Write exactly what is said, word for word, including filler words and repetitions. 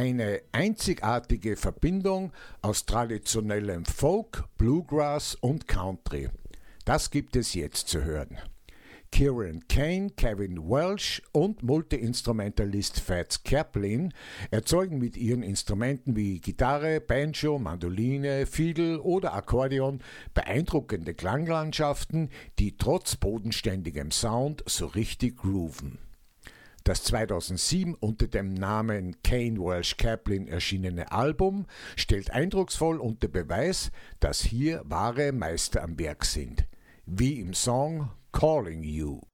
Eine einzigartige Verbindung aus traditionellem Folk, Bluegrass und Country. Das gibt es jetzt zu hören. Kieran Kane, Kevin Welsh und Multiinstrumentalist Fats Kaplan erzeugen mit ihren Instrumenten wie Gitarre, Banjo, Mandoline, Fiddle oder Akkordeon beeindruckende Klanglandschaften, die trotz bodenständigem Sound so richtig grooven. Das zweitausendsieben unter dem Namen Kane Welsh Kaplan erschienene Album stellt eindrucksvoll unter Beweis, dass hier wahre Meister am Werk sind, wie im Song Calling You.